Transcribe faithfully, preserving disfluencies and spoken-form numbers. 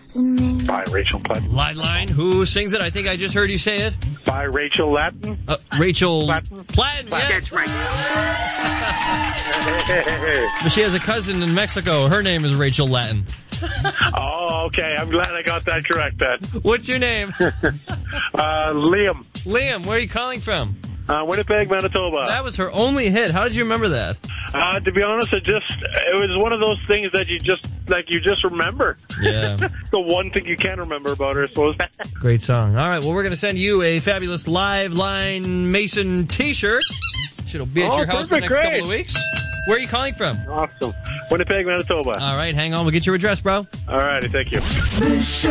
By Rachel Platten. Line Line, who sings it? I think I just heard you say it. By Rachel Latin. Uh, Rachel Platten. Platten, Platten. yes. That's right. But she has a cousin in Mexico. Her name is Rachel Latin. Oh, okay. I'm glad I got that correct then. What's your name? Uh, Liam. Liam, where are you calling from? Uh, Winnipeg, Manitoba. That was her only hit. How did you remember that? Uh, to be honest, it just, it was one of those things that you just, like, you just remember. Yeah. The one thing you can remember about her, I suppose. Great song. All right, well, we're going to send you a fabulous Live Line Mason t-shirt. It'll be at Oh, your house for the perfect, next great. couple of weeks. Where are you calling from? Awesome. Winnipeg, Manitoba. All right, hang on. We'll get your address, bro. All righty, thank you.